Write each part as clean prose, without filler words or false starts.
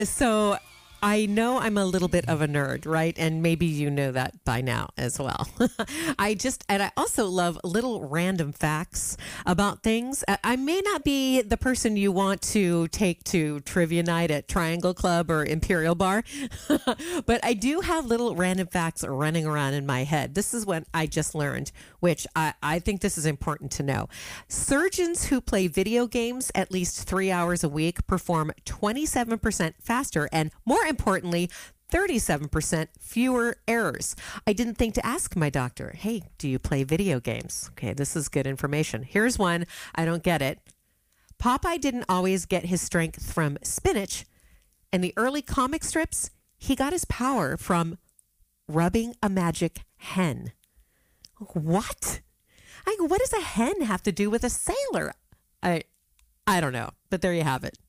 So I know I'm a little bit of a nerd, right? And maybe you know that by now as well. I also love little random facts about things. I may not be the person you want to take to trivia night at Triangle Club or Imperial Bar, but I do have little random facts running around in my head. This is what I just learned, which I think this is important to know. Surgeons who play video games at least 3 hours a week perform 27% faster and, more importantly, 37% fewer errors. I didn't think to ask my doctor, hey, do you play video games? Okay, this is good information. Here's one. I don't get it. Popeye didn't always get his strength from spinach. In the early comic strips, he got his power from rubbing a magic hen. What? What does a hen have to do with a sailor? I don't know, but there you have it.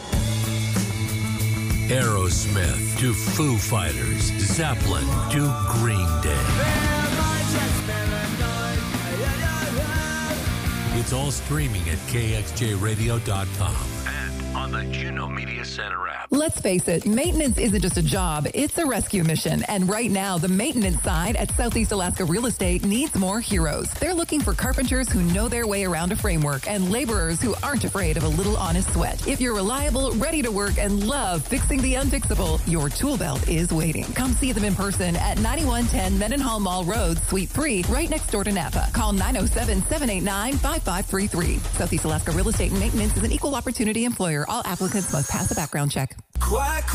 Aerosmith to Foo Fighters, Zeppelin to Green Day. It's all streaming at kxjradio.com and on the Juno Media Center app. Let's face it, maintenance isn't just a job, it's a rescue mission. And right now, the maintenance side at Southeast Alaska Real Estate needs more heroes. They're looking for carpenters who know their way around a framework and laborers who aren't afraid of a little honest sweat. If you're reliable, ready to work, and love fixing the unfixable, your tool belt is waiting. Come see them in person at 9110 Mendenhall Mall Road, Suite 3, right next door to Napa. Call 907-789-5533. Southeast Alaska Real Estate and Maintenance is an equal opportunity employer. All applicants must pass a background check. Quack.